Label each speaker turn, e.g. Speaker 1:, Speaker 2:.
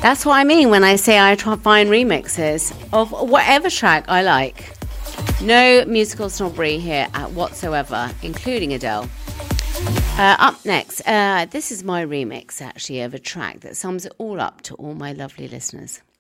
Speaker 1: That's what I mean when I say I try to find remixes of whatever track I like. No musical snobbery here whatsoever, including Adele. Up next, this is my remix actually of a track that sums it all up to all my lovely listeners.